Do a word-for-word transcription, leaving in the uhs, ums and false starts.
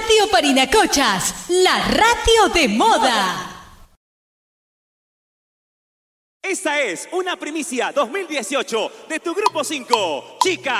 Radio Parinacochas, la radio de moda. Esta es una primicia dos mil dieciocho de tu Grupo cinco, Chica.